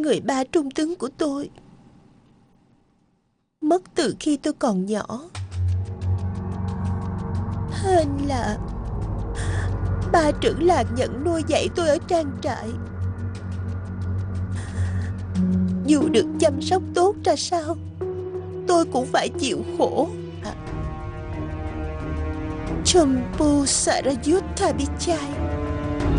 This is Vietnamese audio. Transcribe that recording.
người ba trung tướng của tôi mất từ khi tôi còn nhỏ. Hên là ba trưởng làng nhận nuôi dạy tôi ở trang trại. Dù được chăm sóc tốt ra sao, tôi cũng phải chịu khổ. Champu Sarayuttha Pichai.